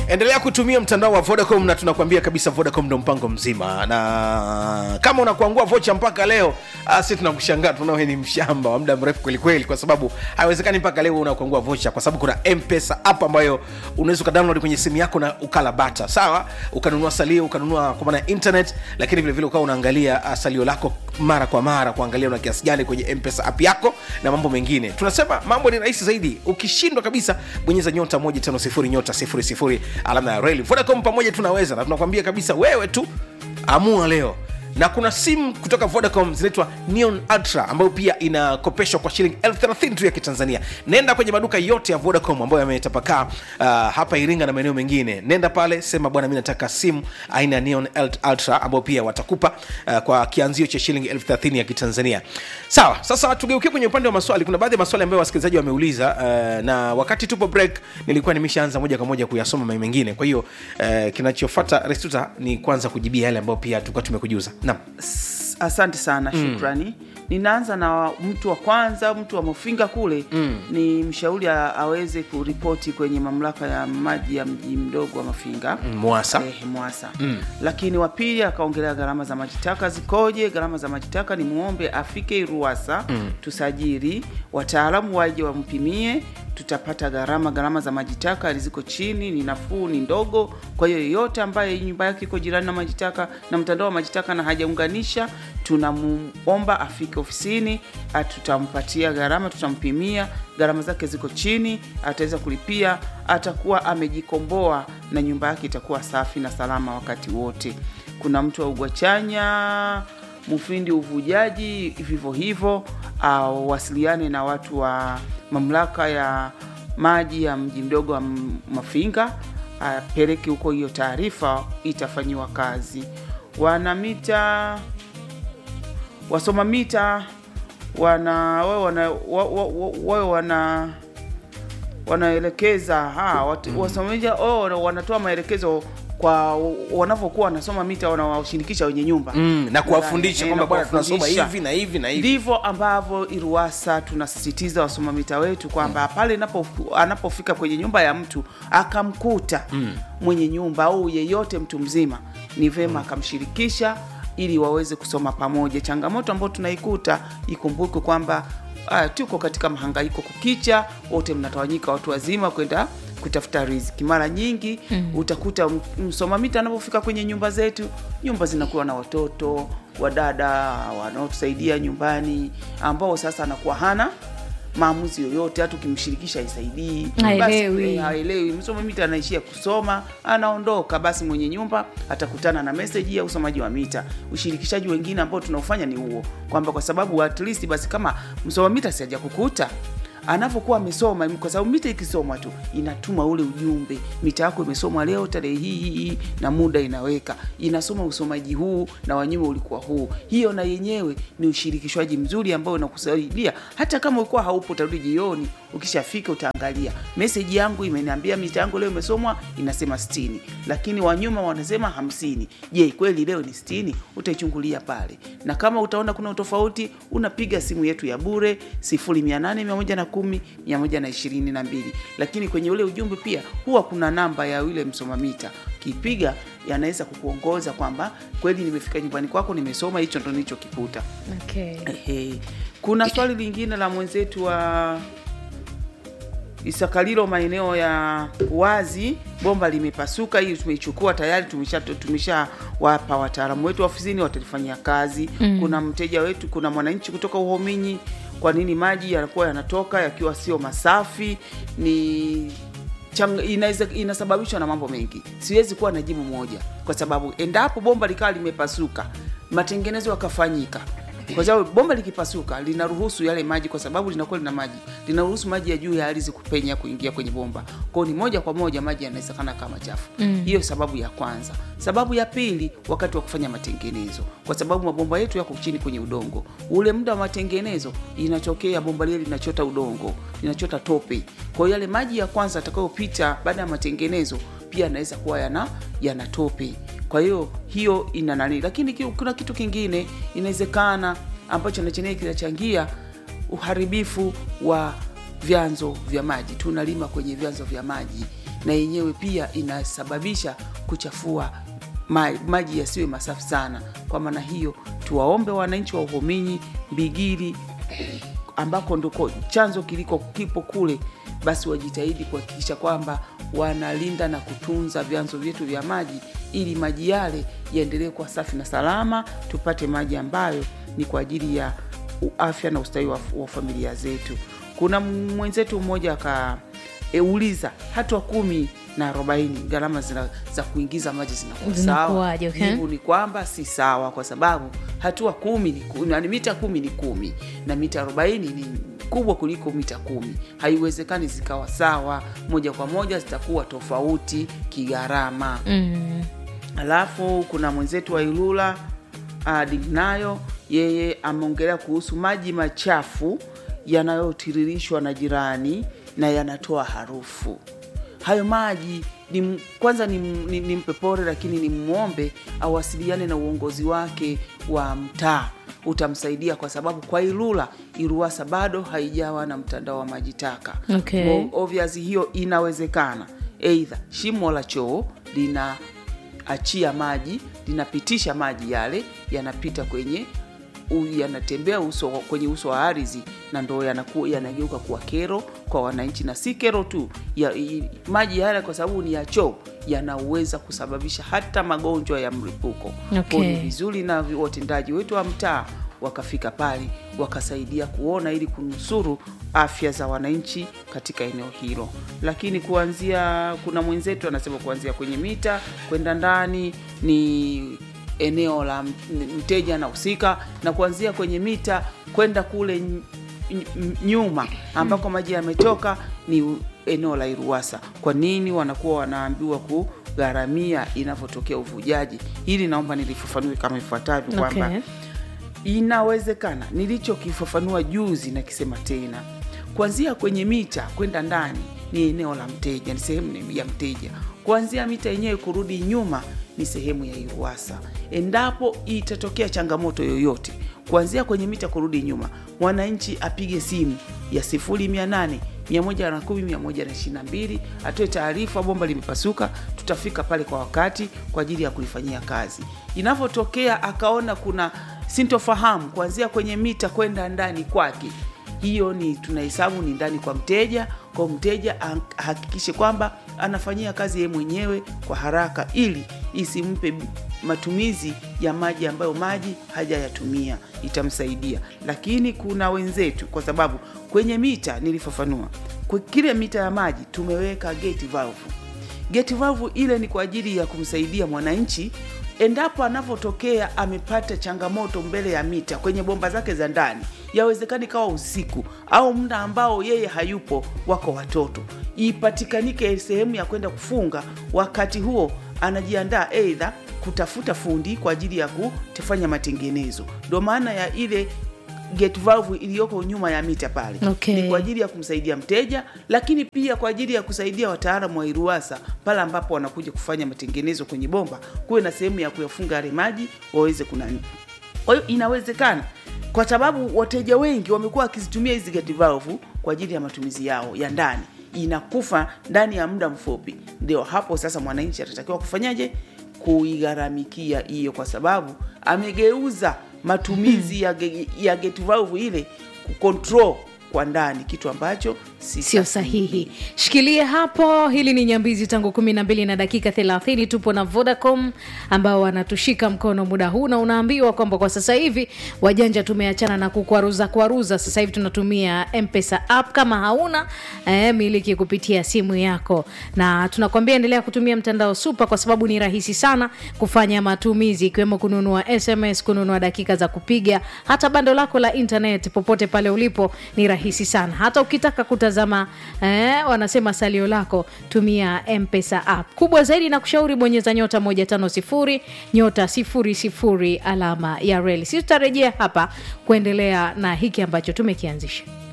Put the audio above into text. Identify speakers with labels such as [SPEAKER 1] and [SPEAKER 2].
[SPEAKER 1] Endelea kutumia mtandao wa Vodacom na tunakwambia kabisa Vodacom ndo mpango mzima. Na kama unakuangua vocha mpaka leo, sisi tunakushangaa, tunaona ni mshamba wa muda mrefu kweli kweli, kwa sababu haiwezekani mpaka leo unakuangua vocha, kwa sababu kuna M-Pesa app ambayo unaweza kudownload kwenye simu yako na ukala bata. Sawa? Ukanunua salio, ukanunua kwa maana internet, lakini vile vile ukawa unaangalia salio lako mara kwa mara, kuangalia una kiasi gani kwenye M-Pesa app yako na mambo mengine. Tunasema mambo ni rahisi zaidi. Ukishindwa kabisa, bonyeza nyota 150 nyota 00 alama ya reli. Vodacom pamoja tunaweza, na tunakwambia kabisa wewe tu amua leo. Na kuna simu kutoka Vodacom zinaitwa Neon Ultra ambayo pia inakopeshwa kwa shilingi 30,000 tu ya Kitanzania. Nenda kwenye maduka yote ya Vodacom ambayo yametapakaa hapa Iringa na maeneo mengine. Nenda pale, sema bwana mimi nataka simu aina ya Neon Ultra ambayo pia watakupa kwa kianzio cha shilingi 30,000 ya Kitanzania. Sawa, sasa tugeukie kwenye upande wa maswali. Kuna baadhi ya maswali ambayo wasikilizaji wameuliza, na wakati tupo break nilikuwa nimeshaanza moja kwa moja kuyasoma mengine. Kwa hiyo kinachofuata Restuta ni kwanza kujibia yale ambayo pia tulikuwa tumekujuza. Naam.
[SPEAKER 2] Asante sana, shukrani. Ninaanza na mtu wa kwanza, mtu wa Mafinga kule. Ni mshauri aweze kuripoti kwenye mamlaka ya maji ya mji mdogo wa Mafinga.
[SPEAKER 1] Mwasa.
[SPEAKER 2] Mwasa. Lakini wa pili akaongelea gharama za maji taka zikoje. Gharama za maji taka ni muombe afike Ruwasa, tusajili, wataalamu waje wampimie, tutapata gharama za maji taka ziko chini, ni nafuu, ni ndogo. Kwa hiyo yote ambaye nyumba yake iko jirani na maji taka na mtandao wa maji taka na hajaunganisha, tunamuomba afike ofisini, tutampatia gharama, tutampimia, gharama zake ziko chini, ataweza kulipia, atakuwa amejikomboa na nyumba yake itakuwa safi na salama wakati wote. Kuna mtu wa Ugwachanya, Mufindi uvujaji, vivyo hivyo, wasiliane na watu wa mamlaka ya maji ya mji mdogo wa Mafinga, peleke huko, hiyo taarifa itafanyiwa kazi. Wanamita, wasoma mita wanaelekeza wasomaji wanatoa maelekezo kwa wanavyokuwa wanasoma mita, wanawashirikisha wenye nyumba
[SPEAKER 1] na kuwafundisha kwamba bwana tunasoma hivi na hivi na hivi.
[SPEAKER 2] Ndivyo ambavyo Iruwasa tunasisitiza wasoma mita wetu kwamba pale anapofika kwenye nyumba ya mtu akamkuta mwenye nyumba au yeyote mtu mzima, ni vema akamshirikisha ili waweze kusoma pamoja. Changamoto ambayo tunaikuta, ikumbuke kwamba tuko katika mahangaiko kukicha, wote mnatawanyika watu wazima kwenda kutafuta riziki. Mara nyingi utakuta msoma mita anapofika kwenye nyumba zetu, nyumba zinakuwa na watoto, wadada wanaotusaidia nyumbani, ambao sasa anakuwa hana maamuzi yoyote, hata ukimshirikisha haisaidii, basi haelewi. Msoma mita anaishia kusoma, anaondoka, basi mwenye nyumba atakutana na message ya usomaji wa mita. Ushirikishaji wengine ambao tunaufanya ni huo, kwamba kwa sababu at least basi kama msoma mita siaja kukuta anapokuwa amesoma, kwa sababu mita ikisomwa tu inatuma ule ujumbe, mita yako imesomwa leo tarehe hii na muda inaweka, inasoma usomaji huu na wanyuma ulikuwa huu. Hiyo na yenyewe ni ushirikishwaji mzuri ambao unakusaidia hata kama ulikuwa haupo, tarudi jioni, ukishafika utaangalia message yangu imeniambia mita yangu leo imesomwa inasema 60, lakini wanyuma wanasema 50. Je, kweli leo ni 60? Utaichungulia pale, na kama utaona kuna utofauti, unapiga simu yetu ya bure 0800-110-122. Lakini kwenye ule ujumbe pia huwa kuna namba ya yule msoma mita, kipiga yanaweza kukuongoza kwamba kweli nimefika nyumbani kwako, nimesoma hicho ndo nilichokikuta.
[SPEAKER 3] Okay.
[SPEAKER 2] Kuna swali lingine la mwenzetu wa Isakalilo, maeneo ya Wazi, bomba limepasuka. Hii tumeichukua tayari, tumesha wapa wataalamu wetu ofisini, watalifanyia kazi. Kuna mteja wetu, kuna mwananchi kutoka Uhominyi, kwa nini maji yanakuwa yanatoka yakiwa sio masafi? Inasababishwa na mambo mengi, siwezi kuwa na jibu moja, kwa sababu endapo bomba likawa limepasuka, matengenezo yakafanyika, kwa sababu bomba likipasuka linaruhusu yale maji, kwa sababu linakuwa lina maji, linaruhusu maji ya juu ya ardhi kupenya kuingia kwenye bomba, kwa ni moja kwa moja maji yanawezekana kama chafu. Hiyo sababu ya kwanza. Sababu ya pili, wakati wa kufanya matengenezo, kwa sababu mabomba yetu yako chini kwenye udongo, ule muda wa matengenezo inatokea bomba lile linachota udongo, linachota tope. Kwa hiyo yale maji ya kwanza atakayopita baada ya matengenezo pia yanaweza kuwa yana tope. Kwa hiyo ina nani. Lakini kuna kitu kingine inawezekana ambacho na chenye kinachangia uharibifu wa vyanzo vya maji. Tunalima kwenye vyanzo vya maji, na yenyewe pia inasababisha kuchafua maji yasiwe masafi sana. Kwa maana hiyo tuwaombe wananchi wa Uhominyi, Mbigili ambako ndiko chanzo kipo kule, basi wajitahidi kuhakikisha kwamba wanalinda na kutunza vyanzo vyetu vya maji ili maji yale yaendelee kuwa safi na salama, tupate maji ambayo ni kwa ajili ya afya na ustawi wa familia zetu. Kuna mwenzetu mmoja akauliza hatua 10 na 40 gharama za kuingiza maji zinakuwa sawa. Jibu ni kwamba si sawa, kwa sababu hatua 10 na mita 10 ni 10 na mita 40 ni kubwa kuliko mita 10. Haiwezekani zikawa sawa, moja kwa moja zitakuwa tofauti kigharama. Alafu kuna mwenzetu wa Ilula Dignayo, yeye ameongelea kuhusu maji machafu yanayotiririshwa na jirani na yanatoa harufu. Hayo maji kwanza ni mpepore, lakini ni muombe awasiliane na uongozi wake wa mtaa, utamsaidia kwa sababu kwa Ilula Iruwasa bado haijawa na mtandao wa maji taka. Obviously hiyo inawezekana, either shimo la choo linaachia maji, linapitisha maji yale, yanapita yanatembea kwenye uso wa ardhi, na ndo yanageuka kuwa kero kwa wananchi, na si kero tu maji yale, kwa sababu ni ya choo, yanaweza kusababisha hata magonjwa ya mlipuko. Kwa ni vizuri na watendaji wetu wa mtaa wakafika pale wakasaidia kuona, ili kunusuru afya za wananchi katika eneo hilo. Lakini kuna mwenzetu anasema kuanzia kwenye mita kwenda ndani ni eneo la mteja na husika, na kuanzia kwenye mita kwenda kule nyuma ambako maji yametoka ni eneo la Iruwasa. Kwa nini wanakuwa wanaambiwa kugharamia inavyotokea uvujaji? Hili naomba nilifafanue kama ifuatavyo kwamba inawezekana, nilichokifafanua juzi na kisema tena, kuanzia kwenye mita kwenda ndani ni eneo la mteja, ni sehemu ya mteja. Kuanzia mita yenyewe kurudi nyuma ni sehemu ya Iruwasa. Endapo itatokea changamoto yoyote kuanzia kwenye mita kurudi nyuma, mwananchi apige simu ya 0800 110 122, atoe taarifa bomba limepasuka, tutafika pale kwa wakati kwa ajili ya kulifanyia kazi. Inapotokea akaona kuna sintofahamu kuanzia kwenye mita kwenda ndani kwake, hiyo ni tunahesabu ni ndani kwa mteja. Kwa mteja hakikishe kwamba anafanyia kazi yeye mwenyewe kwa haraka, ili isimpe matumizi ya maji ambayo maji hajayatumia, itamsaidia. Lakini kuna wenzetu, kwa sababu kwenye mita nilifafanua, kwa kile mita ya maji tumeweka gate valve. Gate valve ile ni kwa ajili ya kumsaidia mwananchi endapo anapotokea amepata changamoto mbele ya mita kwenye bomba zake za ndani, yawezekani kawa usiku au muda ambao yeye hayupo, wako watoto, ipatikanike sehemu ya kwenda kufunga. Wakati huo anajiandaa either kutafuta fundi kwa ajili ya kufanya matengenezo. Ndio maana ya ile gate valve iliyoko nyuma ya mita pale. Ni kwa ajili ya kumsaidia mteja, lakini pia kwa ajili ya kusaidia wataalamu wa Iruwasa pale ambapo wanakuja kufanya matengenezo kwenye bomba, kuwe na sehemu ya kuyafunga yale maji waweze kunani. Kwa hiyo inawezekana, kwa sababu wateja wengi wamekuwa wakizitumia hizi gate valve kwa ajili ya matumizi yao ya ndani, inakufa ndani ya muda mfupi. Ndio hapo sasa mwananchi atatakiwa kufanyaje? Kuigharamikia hiyo, kwa sababu amegeuza matumizi ya gate valve ile kucontrol kwa ndani, kitu ambacho sio sahihi.
[SPEAKER 3] Shikilie hapo, hili ni Nyambizi tangu 12 na dakika 30. Tupo na Vodacom ambao wanatushika mkono muda huu, na unaambiwa kwamba kwa sasa hivi wajanja tumeachana na kukwaruza. Sasa hivi tunatumia M-Pesa app. Kama hauna miliki kupitia simu yako, na tunakwambia endelea kutumia mtandao super, kwa sababu ni rahisi sana kufanya matumizi, ikiwemo kununua SMS, kununua dakika za kupiga, hata bando lako la internet popote pale ulipo ni rahisi sana. Hata ukitaka kutazama wanasema salio lako, tumia M-Pesa app. Kubwa zaidi na kushauri, bonyeza *150 *00 alama ya reli. Sisi tutarejea hapa kuendelea na hiki ambacho tumekianzisha.